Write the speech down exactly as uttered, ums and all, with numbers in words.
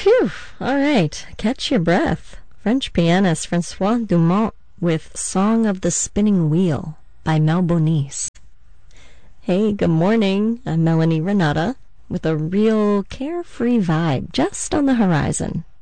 Phew! All right, catch your breath. French pianist Francois Dumont with Song of the Spinning Wheel by Mel Bonis. Hey, good morning. I'm Melanie Renata with a real carefree vibe just on the horizon.